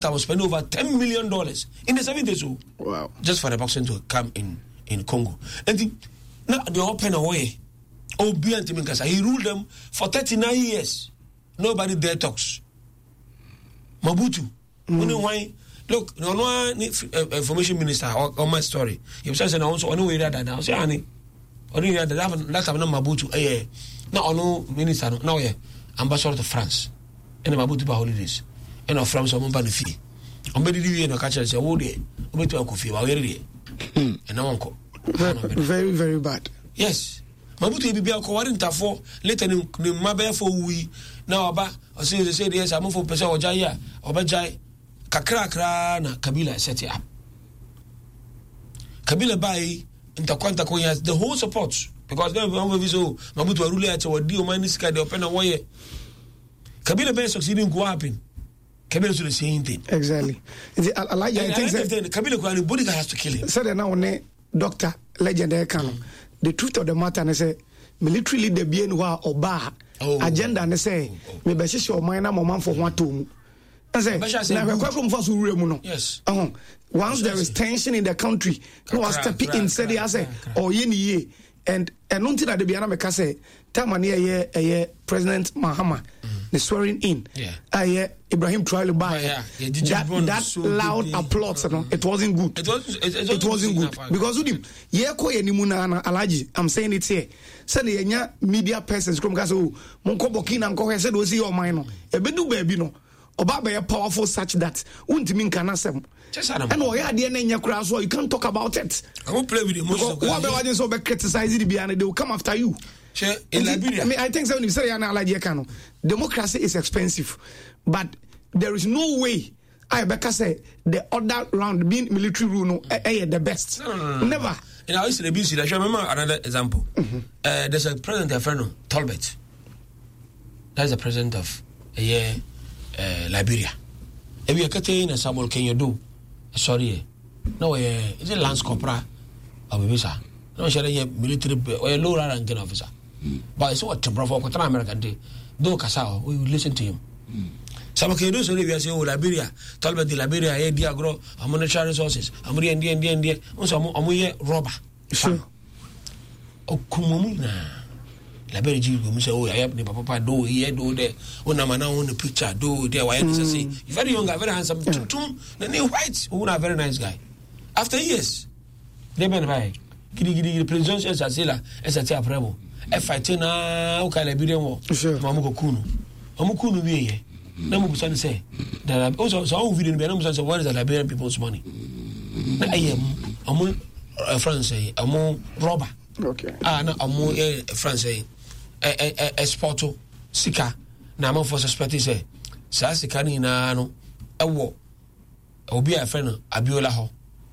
that was spending over $10 million in the 70s. Wow. Just for the boxing to come in Congo. And now they open away. He ruled them for 39 years. Nobody there talks. Mobutu. Why? Look, no information minister on my story. He says, "I also know where that now." Say, "Ani, only that time na Mobutu. Now no minister now ambassador to France. And Mobutu ba holidays. And of France on ban fee. On be di no catch say, "Wo dey, o betu akofie, ba where dey." And now uncle. Very, very bad. Yes. Mobutu be akọ wari ntafo later ni mabe for wi. Now oba, o say yes, am for person oja ya, oba jai. Kakra na Kabila set it up. Kabila by Ntakwanta Konya the whole support because then Mobutu rule at what do Maniska the open away. Kabila by succeeding go happen. Kabila to the same thing. Exactly. I like I think Kabila body has to kill him. Said now Dr. Legend Canon. The truth of the matter and say military leader bien wa oba agenda and say me be sure minor moment for one to yes. Once there is tension in the country, no one step in said I say or ye and until that the Biana Meka say Tamania President Mahama the swearing in Ibrahim Traoré that loud applause it wasn't good. It wasn't good because I'm saying it here. Say media persons come monko bokina nko said we see your mind ebedu baby no Obaba powerful such that untimi nkanasem. And we are the crowd, so you can't talk about it. I won't play with the most of the so criticize it behind they will come after you. In Liberia. I think so when you say democracy is expensive, but there is no way I say the other round being military rule the best. No. Never. In our history, I remember another example. There's a president of Tolbert. That's the president of Liberia. If you are cutting Samuel Kenya do, sorry, no, is it Lance Corporal or Visa? No, she military or a low ranking officer. But it's what to provoke what American day. Do Casao, we will listen to him. Some can do so. We are saying, Liberia, Talbot, the Liberia, Diagro, monetary resources, Amuri, also Amuye robber. Sure. Oh, Kumumina. Liberia, you say, oh, I have the papa do here, do there. Oh, Namana on the picture, do there. Why is say? Very young guy, very handsome. The new white, who are very nice guy. After years, they been by. Gidi presidential Sasila, SAT Apremo. Fighting now, Liberia war. Mamuko Kunu be here. Namu San say that also so we didn't be able to say what is the Liberian people's money. I am among France, among robber. Okay. No, among France, exporto, Sika, Naman for suspecting say, Sasikani no, a war. Obi a friend, Abiola Ho.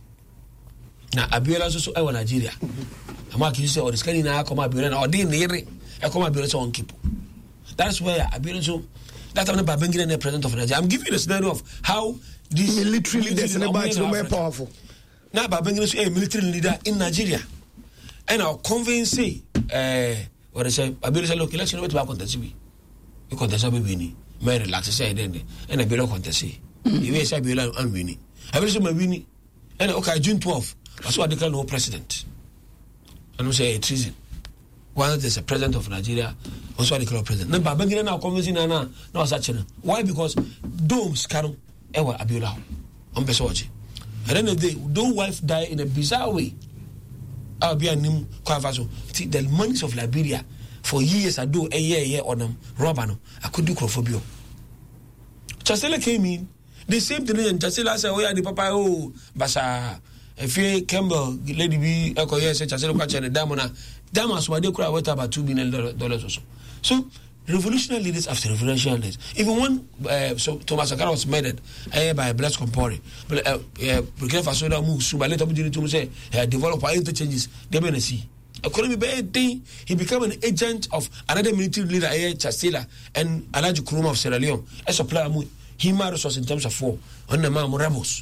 Now, Abiola also I want Nigeria. I'm not say, or the Scandinavia come Abiola or Dini, I come Abiola on keep. That's where Abiola. That's the president of Nigeria. I'm giving you the scenario of how this military leaders in the more powerful. Now, Babangida is a military leader in Nigeria. And I'll convince what I say, Abiola say, look, let's know what about contest. You contest a baby, may relax, say, then, and a below contest. You may say, Abiola and Winnie. I will say, my Winnie, and okay, June 12th, that's what I declare no president. And we say, treason. One is a president of Nigeria, also the club president. No, Babangida now convincing now such. Why? Because domes cannot ever Abiola on Besoji. At the end of the day, those wife die in a bizarre way. I'll be a new Kwavaso. The monies of Liberia for years I do a year on them, Robano. I could do Crofobio. Chasela came in, the same thing, and Chasela said, oh, yeah, the papa, oh, Basa, if Campbell, Lady B, Echo, said Chasela Quacha, the Damona. Damas were they could have worth about $2 billion or so. So, revolutionary leaders after revolutionary leaders. Even when Thomas Sankara was murdered by Blaise Compaoré, Burkina Faso moves by later to say develop our interchanges. They may see. According to me, he became an agent of another military leader, Chastela, and Alhaji Nkrumah of Sierra Leone. A supplier, he married us in terms of war on the man rebels.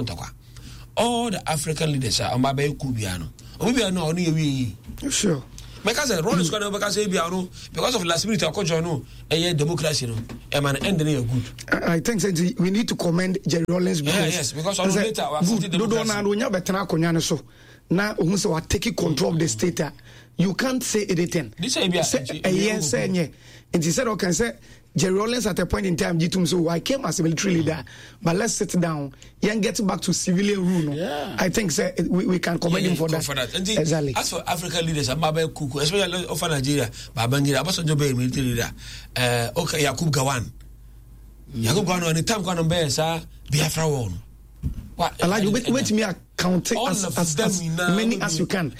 All the African leaders are Mabe Kubiano. Sure. because Rawlings going to say because of last minute I democracy man end good. I think we need to commend Jerry Rawlings because because on later now we taking control of the state. You can't say anything. This and he said okay say Jerry Rawlings at a point in time so I came as a military leader, but let's sit down and get back to civilian rule. Yeah. I think we can commend him for that. Exactly. As for African leaders, Ababe Kuku, especially of Nigeria, Babangida, Abasanjo Bay military leader, okay, Yakub Gawan. Yakub Gawan, any time Gawan Bay, sir, Biafra won. Like wait me count as many as you can.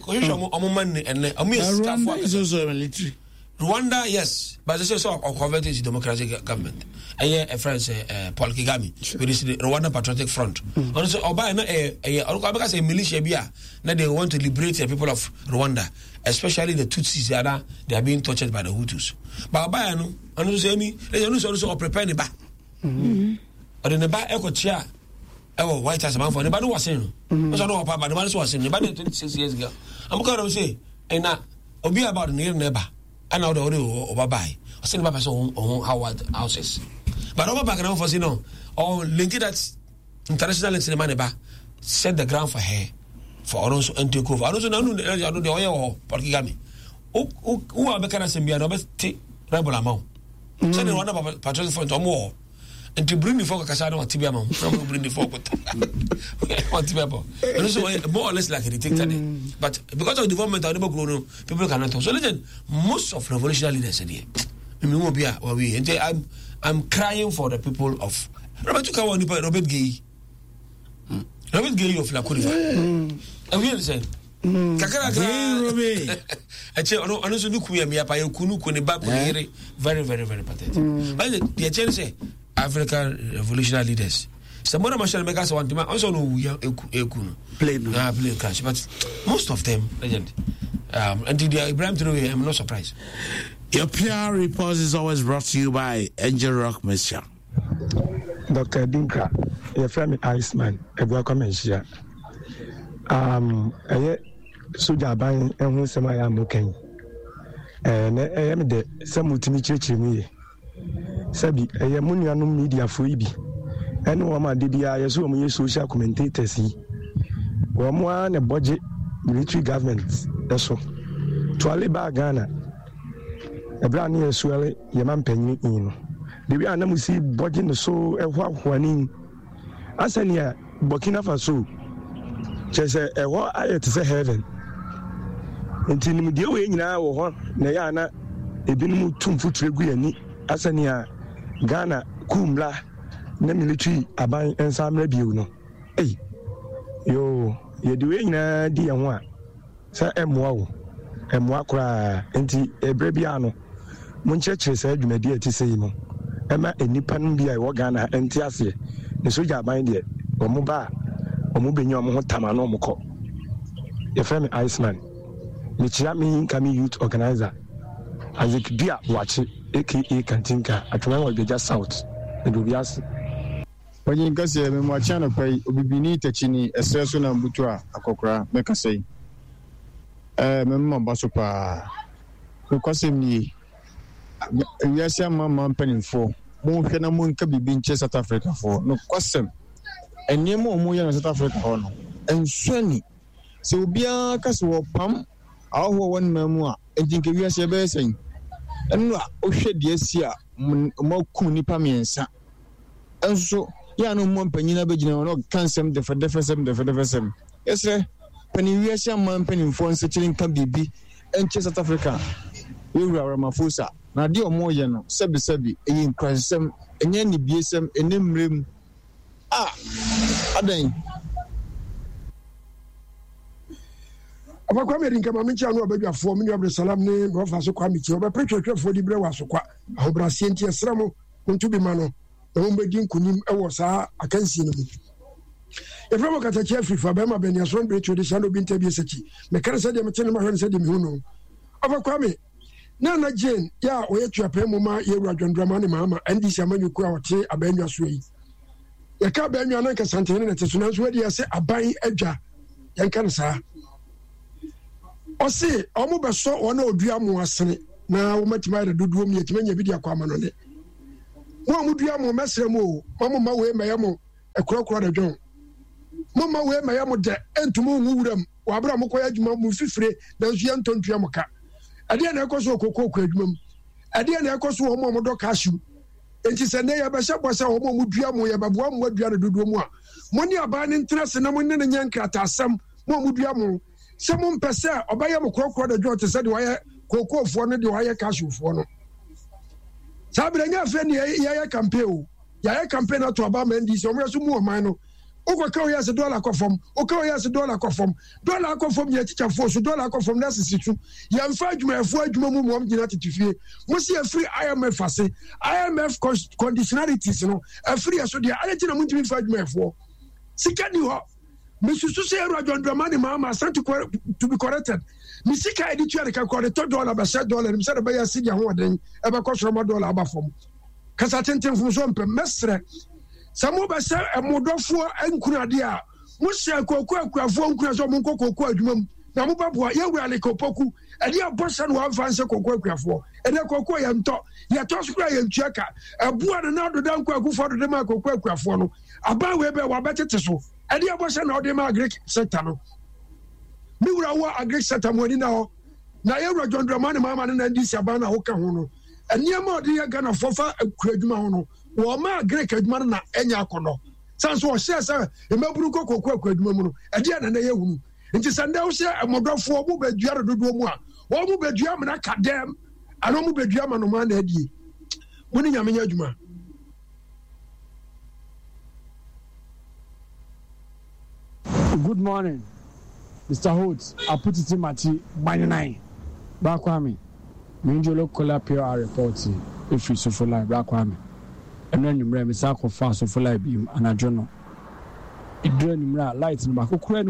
Rwanda is also a military. Rwanda, yes, but this is a converted to democratic government. A friend Paul Kagame, which is the Rwanda Patriotic Front. Also, Obama, a militia, now they want to liberate the people of Rwanda, especially the Tutsis. They are being tortured by the Hutus. But Obama, they also prepare the back. Or in the back, echo chair. Oh, White House man for anybody was saying. I don't know about the man was saying. About 26 years ago, I'm going to say, and now, be about near neighbor. And now the over by. I send my person on Howard houses. But over back and for saying no, or linked that international cinema set the ground for her for Alonso and take over. I don't know the oil or Porkigami. Who are making us in Biano, but take rebel amount. Send one of patrol for more. And to bring the folk Casano or Tibiamon, bring the folk with more or less like a dictator. But because of development, people cannot talk. So listen, most of revolutionary leaders are here. I'm crying for the people of Robert Gay. Robert Gay of La Cour. And we understand. Kakara very, very, very pathetic. But the chance African revolutionary leaders. Some more machine makers want to also know we are play cash, but most of them legend. Until the Ibrahim Traoré, I'm not surprised. Your PR report is always brought to you by Angel Rock Mixture. Dr. Dinka, your friend Iceman, a welcome here. Soja buying and who some I am looking. And I am the some ultimate me. Sabi, a Yamunianum media freebie. And Wama DBI, as well, social commentators. One a budget military government. That's all. To Aliba Ghana, a brand new swell, Yaman Penny in. The way I know we see budget so a one. As any Burkina Faso, just a what I to say heaven. Until the way now, Nayana, a binimu 2 foot regularly. Asania Ghana Kumla na military aban ensam review no yo ye de we nyina di enwa sa emwa kra enti ebre bia no munchechire sa adwumadi ati sei no ema enipa no bia e wo Ghana enti ase ne soja aban de omo ba omo benya omo ho tama no omo ko ye frame Iceman me chia me kami youth organizer Isaac Bia watch aka Kantinka atwana wa Beja South Edubias Onye nkase me mo chana kwai obibini tachini eseso na mbutu a akokora meka sei me mo baso pa ko kwasem ni wiase amama mpanimfo mo hwe na mo nka bibi nche South Africa fo no kwasem enye mo ye na South Africa ho no enswani se obia kase wo pam aho won mamu a ejinke wiase be sen enu a ohwe de si a mo kum nipa miensa enso ya no mo mpanyina begina no kansem de fedefesem ese pani wiase amman panimfo nsechirin kan bibi enche South Africa wura Ramaphosa na de omo ye no sebi eyin kwansem enye ni biesem enemrem adan Abakwa meri nkama menchi anu abadwafo mini Abdulsalam ne Prof so kwa michi obepretwetwefo di bre wasokwa ahobrasie nti esramo ntubi ma no na mbedi nkunim ewo saa akansi no mu eframo katachi Afrifa ba ma benia so bre twede sando bi ntabi esachi me kare se de me tene ma hwe se de me hu no abakwa me na Jane ya oyetua pemu ma yeru adwondrama ne mama ndisi amanyuku a wote abanwa so yi yaka abanwa na nkasantene na tesuna so wadi ya se aban adwa yanka na saa ɔse ɔmo bɛsɔ ɔna odua mo asene na womatima ayɛ dodoɔ mu yɛtima nya bi de akɔ ama no ne mo a modua mo mɛsrɛ mu o mamo ma wei mɛyɛ mo ɛkorɔkorɔ da dwon mama wei mɛyɛ mo dɛ ɛntum nwu wuram wabra mo kɔyɛ adwuma mo fifire na nso yɛ ntontua mo ka ɛdeɛ na ɛkɔ so okoko adwuma mu ɛdeɛ na ɛkɔ so wɔn a wɔdɔ cashew enti sɛ ne yɛ bɛhyɛ bɔ sɛ wɔn a wɔdua mo yɛ bɛboa mo adua no dodoɔ mu a mo ne aba ne ntena se na mo ne ne nyɛ nkratasɛm mo a wɔdua mo sɛ mo mpɛ sɛ ɔbɛyɛ mo korɔkorɔ da dwon te sɛ de wɔyɛ kokofoɔ no de wɔyɛ cashewfoɔ no saa bere nya afɛ ne yɛyɛ campaign o yɛyɛ campaign ato aba ma ndi sɛ wɔn yɛ so mu ɔman no okɔ ka oyɛ sɛ dollar kɔ fam okɔ oyɛ sɛ dollar kɔ fam yɛ teacher force dollar kɔ fam na sisi tu yɛmfa adwumayɛfoɔ adwuma mu wɔn gyina tete fie mo si afiri IMF ase IMF conditionalities no afiri ɛso deɛ ayɛ gyina mo ntumi fa adwumayɛfoɔ sika ni hɔ mesusu sɛ ɛwura dwandwamani maama asante to be corrected me sika ɛde tua de ka kɔ de tɔ dollar bɛhyɛ dollar nim sɛ de bɛyɛ asi deɛ ahoɔden ɛbɛkɔ soro ma dollar aba fam kasa tenten fom so mpɛ mɛsrɛ sɛ mobɛsɛ ɛmodɔfoɔ nkunadeɛ a mohyɛ koko akuafoɔ nkuna sɛ ɔmonkɔ koko adwuma mu na mobɛboa yɛwura le kopoku ɛde abɔ hyɛ no wɔamfa nsɛ koko akuafoɔ ɛnɛ koko yɛntɔ yɛtɔ so kora yɛntua ka ɛboa no na adoda nkɔ akufoɔ dode ma koko akuafoɔ no aba wei bɛ wɔabɛtete so ɛde abɔ hyɛ na ɔde ma agric sector no me wura wɔ agric sector mu ani na hɔ na yɛwura dwɔndrɔma ne maama no na ndi si aba no a woka ho no nneɛma ɔde yɛ Ghanafoɔ fa akura adwuma ho no wɔma agric adwuma no na ɛnya akɔnɔ san so ɔhyɛ sɛ mmaburu koko adwuma mu no ɛdeɛ na yɛ hunu nti sɛ ndɛ wohyɛ mmɔdɔfoɔ mo bɛdua dodoɔ mu a wɔn mo bɛdua mena ka dɛm ana mo bɛdua ma no ma na adie mo ne nyame nya adwuma. Good morning, Mr. Holtz. I put it in my tea by 9. Bakwame, Minjolo Kola PR reporting if you so for life, Bakwame. And then you remember Sako fast so for life beam and a journal. It drain lights in the back.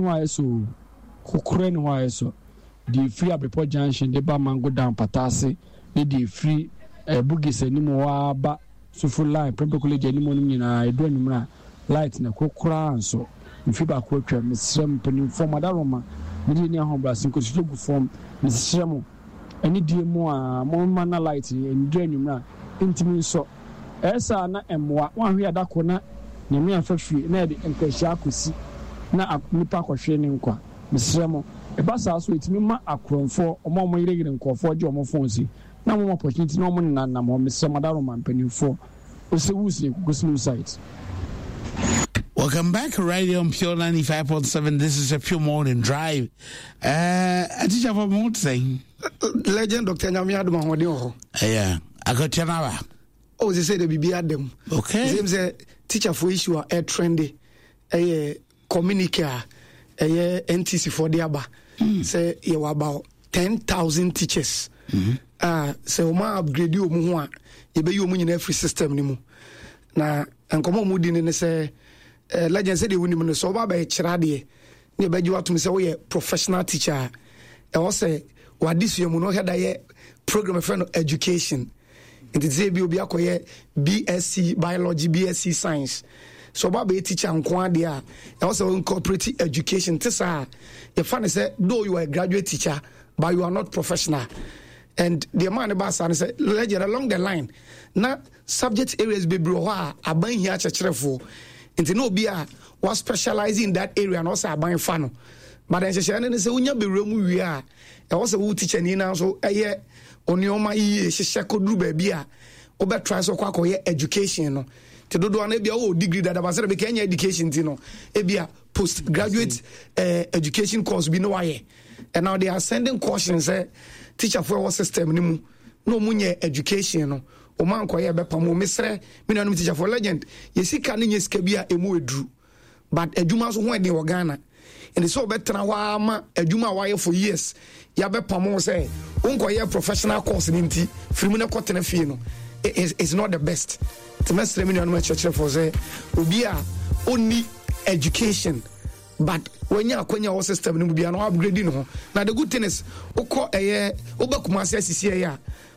Kukren why so. The free Abripo Junction, the Baman go down Patasi, the free Bugis anymore, but so for life, probably anymore in a drain light in a kukran so. Fiba kwetwa mesrem panin form adaroma mede ne ahobrase nkosulo gu form mesrem ani die mu a mo mana light ndra nwumra intimi so esa na emwa wanhwe adako na nyame afafiri na de nkahia akosi na nipa kɔhwe ne nkwa mesrem ebasa so etimi ma akronfo omo yire nkofo je omo fonsi na mo opportunity na omo nana mo mesrem adaroma panin fo osewusi kukusinu site. Welcome back, Radio on Pure 95.7. This is a Pure Morning Drive. I teach you about more thing. Legend Dr. Nyamiadu Mahmodio. Yeah, I got Chanawa. Oh, they say the BB Adam. Okay. They say teacher for issue are trendy. Communicate. NTC for the Aba. Say you about 10,000 teachers. Say Oma upgrade you more. You be you in every system anymore. Na and come on, Moody and say. Legend said the women so by Chiradi, near by you to me say, oh, yeah, professional teacher. I also what this year, Muno had a program of education. And it's a BSc biology, BSc science. So, Baba teacher and Quadia, also incorporate education. Tessa, your funny said, though you are a graduate teacher, but you are not professional. And the man about said, Legend along the line, now subject areas be broha, a buying here for. Nti no bia was specializing in that area and also aban fa no but then say na say unya be remu wi a e was a teacher ni na so eye onioma yi hye kodru ba bia obe try so kwa koye education no te dodo na bia o degree that ba say be kenya education ti no e bia postgraduate education course bi no waye and now they are sending caution say teacher for our system ni mu no munye education no o man koye be pamo mesre me na no teacher for Legend yesika ne nyesika bia emu edru but adwuma so ho ede wo Ghana and so betra wa ma adwuma wa for years ya be pamo say unkoye professional course ni nti free na kotena fie no is not the best to mesre me na no church for say obi a oni education but when you akwanya our system ni bia no upgrade no na the good thing is ukọ obekuma asisi ya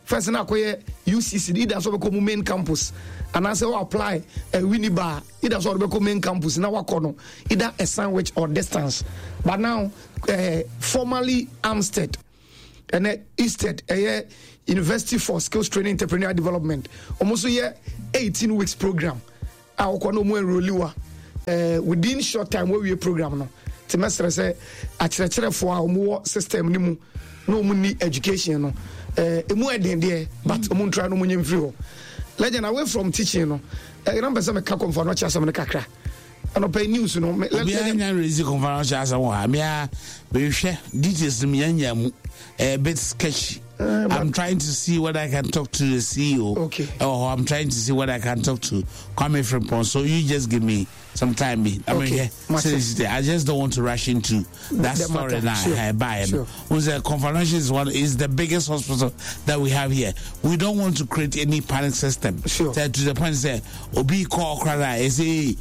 first na akoye UCC either so be main campus and I say apply Winneba either so be main campus na wakono either a sandwich or distance but now formally Amstead and Easted University for Skills Training Entrepreneurial Development almost 18 weeks program akono mo enrolliwa within short time where we program no semester say akyerɛkyerɛ for our system ni mu no mu ni education no emu eden there but omu try no mu nyem free ho legend away from teaching no number say me ka confirm no kyasam ne kakra and pay news no me nya raise confirm kyasam ho me hwɛ details me nya mu a bit sketchy. I'm trying to see what I can talk to the CEO. Okay. Or I'm trying to see what I can talk to Kwame Frimpong. So you just give me some time. I just don't want to rush into that story now. Sure. Conference is the biggest hospital that we have here. We don't want to create any panic system. Sure. To the point say, Obi call Krada is a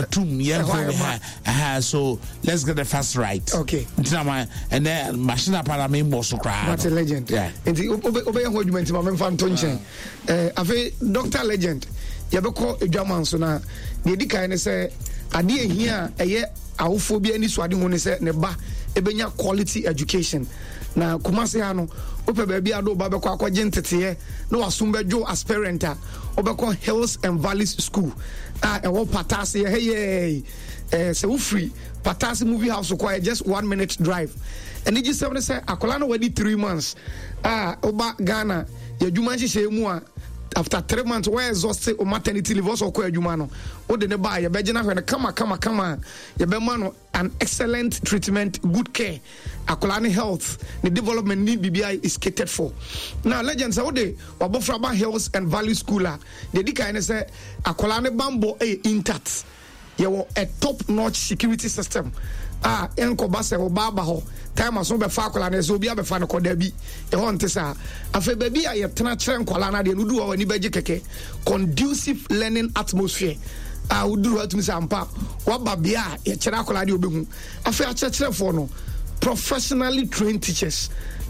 so let's get the first right. Okay. And then machine parliament also cry. That's a legend. Yeah. Obey argument ma memfa ntonchen. Ave Dr. Legend. Yebeko edwaman so na de dikai ne se ade ehia eye awofo bi ani so ade ho ne se ne ba ebenya quality education. Na Kumasi ha no ope ba bia do ba beko akwaje ntete na wasum bejo as parent a obeko Hills and Valleys School e wo patase hey se wo free patase movie house ko just 1 minute drive and it just say akola no wadi 3 months oba Ghana ya djuma hihye mu a after 3 months where exhausted o maternity leave also ko adwuma no o de ne ba ya begina hwe ne kama ya be ma no an excellent treatment, good care. Akolani health, the development need BBI is catered for. Now legends how they Wabofraba Hills and Valley Schooler they dika say Akolani Bambo intact. You a top-notch security system. Enko base o baba ho time aso be fa akola na so bia be fa no koda bi e ho ntesa afa ba bi aye tena kire nkola na de nudu wa ni beje keke conducive learning atmosphere uduru atumi sampa wa ba bia ye kire akola de obehu afa akire for no professionally trained teachers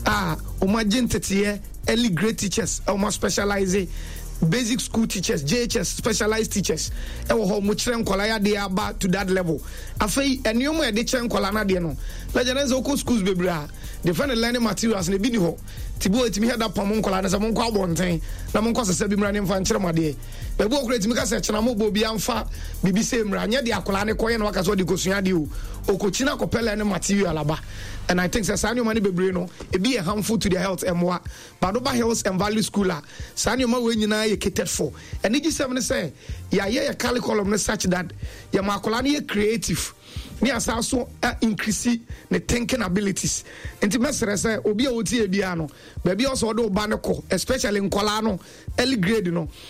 o ma gentete early grade teachers o ma specialize basic school teachers, JHS, specialized teachers. Ewo ho mo kire nkola ya de aba to that level. Afei enyomo ya de kire nkola na de no. Legends oko schools bebra. The final learning materials ne bi ni ho. Tibo etimi head up pam nkola na se mo nkwa bonten. Na mo nkwa sese bi mra ne mfa nkire made. Bebu okura etimi ka se kire mo bo bi amfa bibi se mra nya de akola ne koye na waka so de kosua de o. Okochina ko pele ne material aba. And I think Sanyo Mani Bebre no, it be a harmful to their health and what. Badoba Hills and Valley Schooler, Sanyo Ma when you na ye catered for. And did you say, yeah, Kali column such that ya makolani creative. Ni also increase the thinking abilities. And to messer say, Obi Oti Biano, baby also do banako, especially in Kolano, early grade,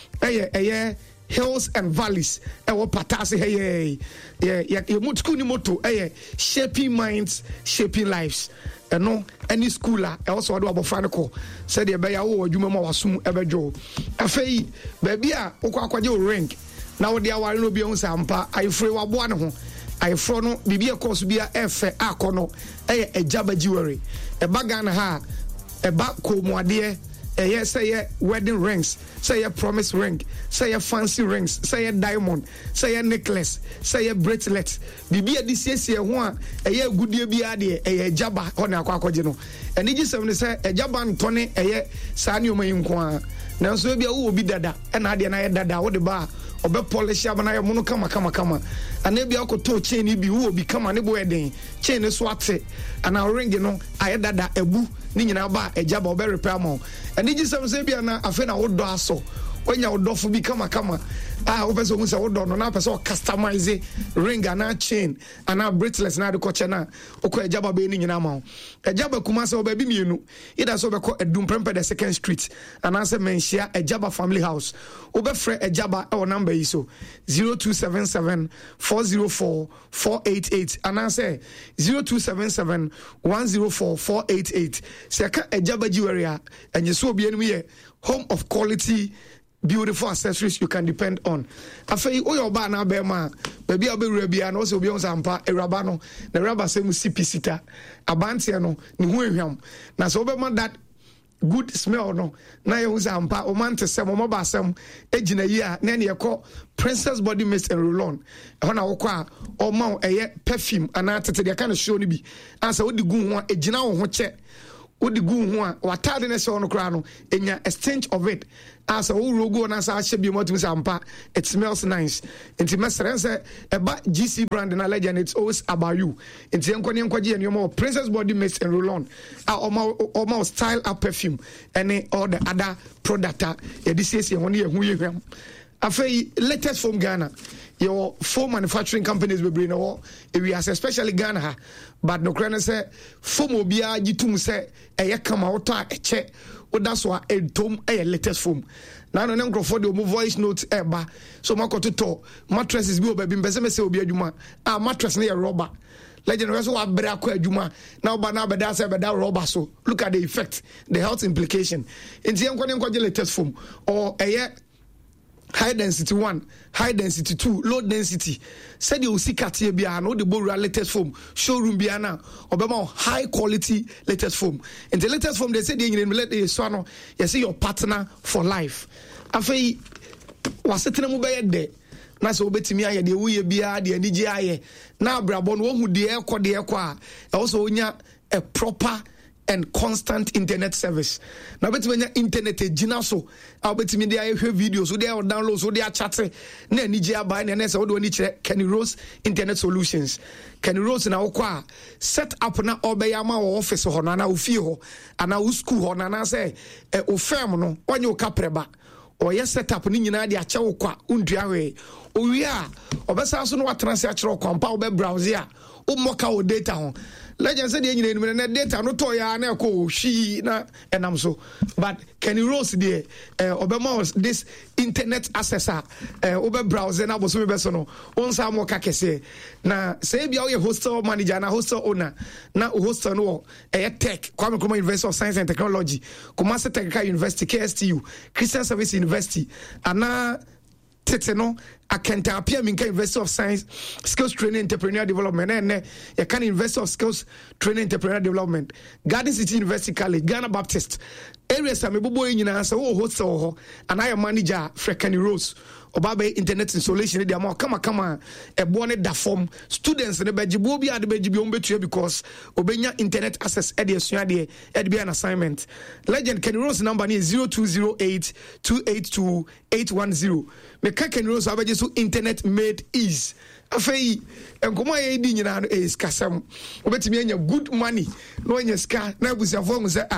Hills and Valleys, patasi hey, mutkuni moto, shaping minds, shaping lives. No, any schooler, also do about Franco, said the Baya or Juma Wasum Ebejo. Afei, baby, Okwajo rank. Now they are no beyond Sampa, I free one. I frono Bibia course be a akono, a jabba jewelry, a bagana ha, a back comoadie. Say wedding rings, say a promise ring, say a fancy rings, say a diamond, say a necklace, say a bracelet. Bibi this year one, a year good year be a jabba on a quackojino. And it is say a jabban tony, a year sanyo may inquire. Now so be a will be dada, and I dada what the bar. Obe polish abana mono kama and maybe I could to chain be who will become an wedding chain is what and our ring I dada ebu nina ba a job or very pamo and it is some say na afena would do so when you would offer become a open so much would on person customize ring and a chain and our bracelets na the coachana okay jaba be in amount a jaba kumasa baby me it so be called a dumprempe the 2nd Street and answer mention a jaba family house obefre a jaba our number is so 0277 404 488 and answer 0277 104 488 seka a jaba jewelry and you so be anywhere home of quality beautiful accessories you can depend on. Afei oyo ba na be ma baby abewura bia na so bi on sampa ewraba no na raba se mu sipi sita abantie no ne ho ehwam na so be ma that good smell no na ye uza ampa o man te sem o ma ba sem ejina yi a na ne yekọ Princess Body Mist and Roll-On ho na wo kọ a o ma eye perfume ana tete de ka na show no bi ansa wo di gu ho a ejina wo ho che wo di gu ho a watade ne show no kra no enya exchange of it as a logo na sa hye bi mo tum sampa. It smells nice. Enti mesere say eba GC brand na legend, it's always about you. Enti enkwane enkwaje enyo Princess Body Mist and Roll-On a style up perfume and all the other product e di siesie ho ne hu yehwam. Afei latest from Ghana, your foam manufacturing companies we bring no area, especially Ghana, but no crane say foam obia gitum say eye kama ota eche that's why a tom a latest foam. Now no nkrofo de voice note eba so makoto to mattresses bi obabi mbese me say obi adwuma mattress na rubber legend we so wa bra kwa adwuma now ba na beda say beda rubber. So look at the effect, the health implication. Nti enko latest foam or eye high density 1, high density 2, low density. Said you see katia bia no the Bora latest foam showroom bia na obema high quality latest foam. And the latest foam they said you let the swano you see your partner for life. Afei wasetena mu be de na so obetimi aye de wo ye bia de anije aye na abrabon wo hu de ekọ a also onya a proper and constant internet service. Now between internet ejina so between dey hwe videos so dey download so dey chat na anije abai na say wo do ni kire Kenny Rose Internet Solutions. Kenny Rose na wo kwa set up na obeya ma wo office ho na na ofie ho ana wo school ho na say o firm no onye o kapreba o ye set up ni nyina de ache wo kwa undua we o wi a obesa so no watrans a kire kwampa wo be browse a o moka o data ho. Legend said you need na data no to ya na ko shi na enam so, but Kenny Rose there obema this internet accessor obe browser na boso be so no onsa mo ka kese na say bia o hostel manager na hostel owner na hostel no tech Kwame Nkrumah University of Science and Technology, Kumasi Technical University, KSTU, Christian Service University ana tete no akenta apia minka University of Science Skills Training Entrepreneur Development and you can University of Skills Training Entrepreneur Development, Garden City University College, Ghana Baptist areas amebobo nyina say wo hostel ho and I am manager Kenny Rose obabe internet installation dey am kama ebo ne da form students ne bejibo bi ade bejibi on betua because obenya internet access e dey asua dey e dey be an assignment. Legend Kenny Rose number is 0208 282 810. Me ka Kenny Rose abeje so internet made ease. Afei enkomo ye di nyina no is kasam obetimi anya good money no anya ska na abusiafo mu say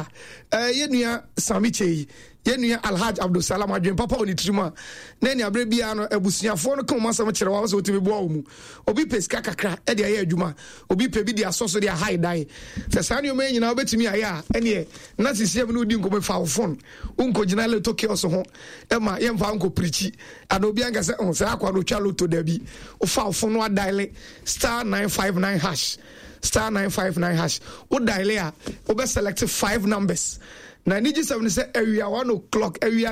yenua samiche yenua Alhaj Abdul Salam adwen papa oni trima na nya abre bia no abusiafo no kan masam kire wa so timi boa mu obi peska kakra e de aye adwuma obi pe bi de asoso de high die se sanio me nyina obetimi aye a ene na sisiem no di nkomo fa phone unko gina le toke oso ho e ma ye mfa nko prichi ana obi anga se on se akwa no twa loto da bi o fa phone no dial star 959 hash star 959 hash o dial a o be select 5 numbers na niji 7 say area 1 o'clock area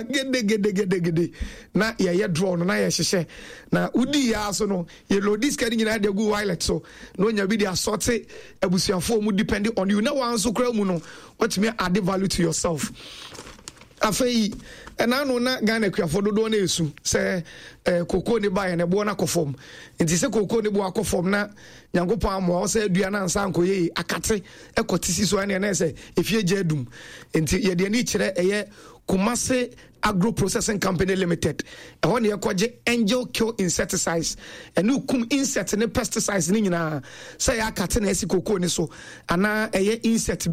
gede na ye draw no na ye hyehyɛ na udi ya so no ye load this card nyina de go wallet so no nya bi de assorte abusuafo mu depending on you na wan so kra mu no what me add value to yourself. Afei enano na Ghana kuafo dodo na esu se koko ne ba ye ne bo na kofom nti se koko ne bo akofom na nyankopon amo o se adua na ansa nkoye akate ekotisi so ane na se efie jedum nti ye de ni kire eye Kumasi Agro Processing Company Limited. E ho ne yekoje Angel Kill Insecticides. Enu kum insect ne pesticides ni nyina say akate na esi koko ni so ana eye insect